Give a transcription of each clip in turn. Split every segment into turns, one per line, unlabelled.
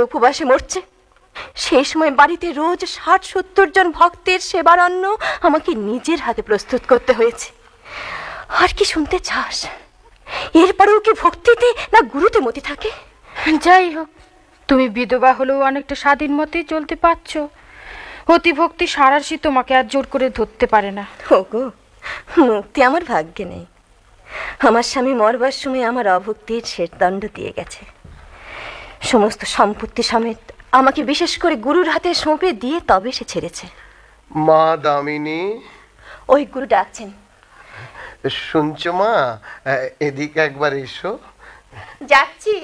উপবাসে মরছে, সেই সময় বাড়িতে রোজ ৬০-৭০ জন ভক্তের সেবার অন্ন আমাকে নিজের হাতে প্রস্তুত করতে হয়েছে। আর কি শুনতে চাস? এরপরেও কি ভক্তিতে না গুরুতে মতি থাকে?
যাই হোক, তুমি বিধবা হলেও অনেকটা স্বাধীন মতে চলতে পারছো। অতিভক্তি সারাশি তোমাকে আর জোর করে ধরতে পারে না।
ওগো, মুক্তি আমার ভাগ্যে নেই। আমার স্বামী মরবার সময় আমার অভক্তির শেষ দণ্ড দিয়ে গেছে। সমস্ত সম্পত্তি সমেত আমাকে বিশেষ করে গুরুর হাতে সঁপে দিয়ে তবে সে ছেড়েছে।
মা দামিনী,
ওই গুরু ডাকছেন।
শুনছো মা? এদিকে একবার এসো।
যাচ্ছি।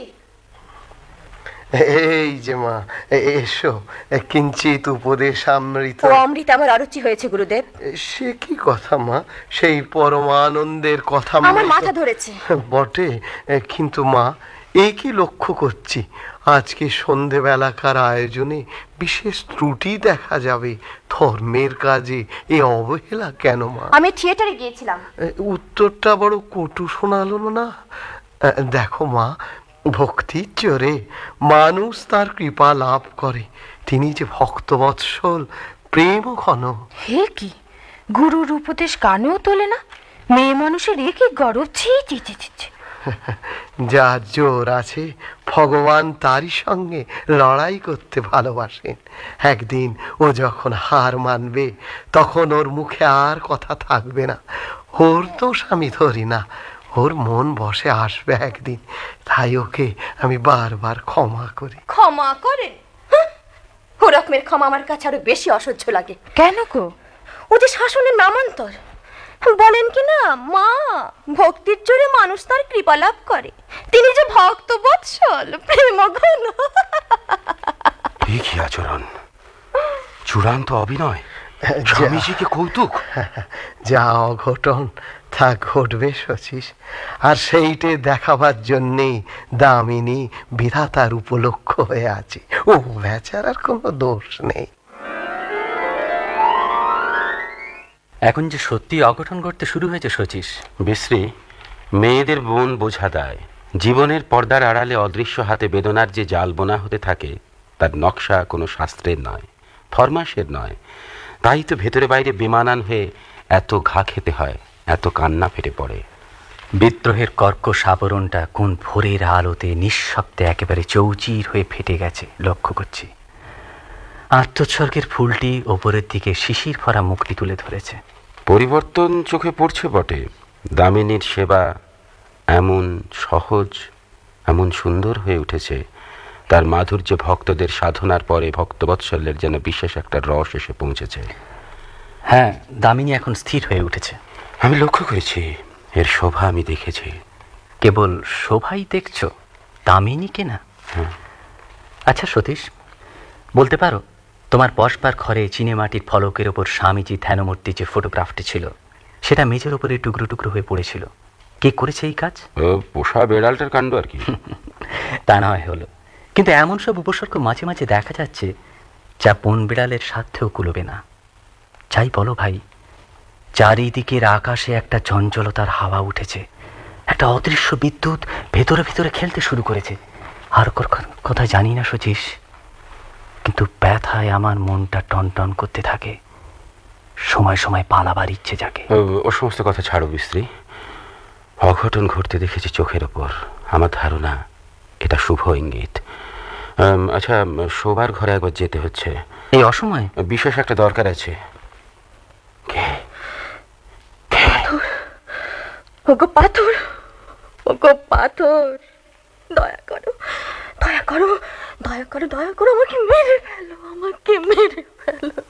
এই যে মা, এসো। কিঞ্চিত উপদেশ অমৃত।
ও অমৃত আমার অরুচি হয়েছে গুরুদেব।
সে কি কথা মা? সেই পরমানন্দের কথা
আমার মাথা ধরেছে।
বটে, কিন্তু মা এই কি লক্ষ্য করছি, আজকে সন্ধেবেলাকার আয়োজনে বিশেষ ত্রুটি দেখা যাবে। ধর্মের কাজে এ অবহেলা কেন মা?
আমি থিয়েটারে গিয়েছিলাম।
উত্তরটা বড় কটু শোনালো না। দেখো মা, ভক্তির জোরে মানুষ তার কৃপা লাভ করে। তিনি যে ভক্তবৎসল, প্রেম ঘন।
হে কি, গুরুর উপদেশ কানেও তোলে না? মেয়ে মানুষের এ কি গরব! ছি ছি ছি ছি।
যার জোর আছে ভগবান তারই সঙ্গে লড়াই করতে ভালোবাসেন। একদিন ও যখন হার মানবে, তখন ওর মুখে আর কথা থাকবে না। ওর দোষ আমি ধরি না, ওর মন বসে আসবে একদিন। তাই ওকে আমি বারবার ক্ষমা করি।
ক্ষমা করেন? ও রকমের ক্ষমা আমার কাছে আরো বেশি অসহ্য লাগে।
কেন গো?
ও যে শাসনের নামান্তর। বলেন কি না মা, ভক্তির জোরে মানুষ তার কৃপা লাভ করে। তিনি যে ভক্ত বৎসল, প্রেম ঘন।
কি আচরণ! চূড়ান্ত অভিনয়, স্বামীজিকে কৌতুক।
যা অঘটন তা ঘটবে শচীশ, আর সেইটে দেখাবার জন্যেই দামিনী বিধাতার উপলক্ষ হয়ে আছে। ও বেচারার কোনো দোষ নেই।
এখন যে সত্যি অঘটন ঘটতে শুরু হয়েছে শচীশ।
বিশ্রী, মেয়েদের বোন বোঝা দেয়। জীবনের পর্দার আড়ালে অদৃশ্য হাতে বেদনার যে জাল বোনা হতে থাকে, তার নকশা কোনো শাস্ত্রের নয়, ফরমাসের নয়। তাই তো ভেতরে বাইরে বেমানান হয়ে এত ঘা খেতে হয়, এত কান্না ফেটে পড়ে।
বিদ্রোহের কর্কশ আবরণটা কোন ভোরের আলোতে নিঃশব্দে একেবারে চৌচির হয়ে ফেটে গেছে লক্ষ্য করছি। আত্মোৎসর্গের ফুলটি ওপরের দিকে শিশির ভরা মুখটি তুলে ধরেছে।
পরিবর্তন চোখে পড়ছে বটে। দামিনীর সেবা এমন সহজ, এমন সুন্দর হয়ে উঠেছে, তার মাধুর্যে ভক্তদের সাধনার পরে ভক্তবৎসল্যের যেন বিশেষ একটা রস এসে পৌঁছেছে।
হ্যাঁ, দামিনী এখন স্থির হয়ে উঠেছে।
আমি লক্ষ্য করেছি, এর শোভা আমি দেখেছি।
কেবল শোভাই দেখছ, দামিনীকে না? আচ্ছা সতীশ, বলতে পারো তোমার বসবার ঘরে চিনেমাটির ফলকের ওপর স্বামীজি ধ্যানমূর্তি যে ফটোগ্রাফটি ছিল, সেটা মেঝের ওপরে টুকরো টুকরো হয়ে পড়েছিল। কে করেছে এই কাজ?
পোষা বেড়ালটার কাণ্ড আর কি।
তা নয় হলো, কিন্তু এমন সব উপসর্গ মাঝে মাঝে দেখা যাচ্ছে যা বন বিড়ালের সাধ্যেও কুলবে না। যাই বলো ভাই, চারিদিকের আকাশে একটা চঞ্চলতার হাওয়া উঠেছে। একটা অদৃশ্য বিদ্যুৎ ভেতরে ভেতরে খেলতে শুরু করেছে। আর কথা জানি না শচীশ, কিন্তু ব্যথায় আমার মনটা টনটন করতে থাকে। সময় সময় পালাবার ইচ্ছে জাগে।
ও সমস্ত কথা ছাড়ো বিশ্রী। অঘটন ঘটতে দেখেছি চোখের ওপর। আমার ধারণা এটা শুভ ইঙ্গিত। আচ্ছা, শোবার ঘরে একবার যেতে হচ্ছে।
এই অসময়ে?
বিশেষ একটা দরকার আছে।
ওগো পাথর, ওগো পাথর, দয়া করো, দয়া করো, দয়া করো, দয়া করো, আমাকে মেরে ফেলো, আমাকে মেরে ফেলো।